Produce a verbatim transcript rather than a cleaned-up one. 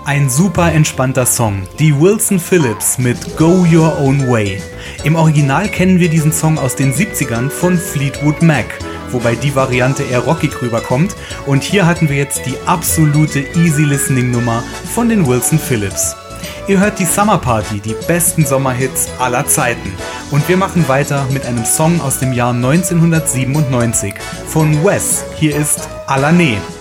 Ein super entspannter Song, die Wilson Phillips mit Go Your Own Way. Im Original kennen wir diesen Song aus den siebzigern von Fleetwood Mac, wobei die Variante eher rockig rüberkommt. Und hier hatten wir jetzt die absolute Easy-Listening-Nummer von den Wilson Phillips. Ihr hört die Summer Party, die besten Sommerhits aller Zeiten. Und wir machen weiter mit einem Song aus dem Jahr neunzehnhundertsiebenundneunzig von Wes. Hier ist Alané.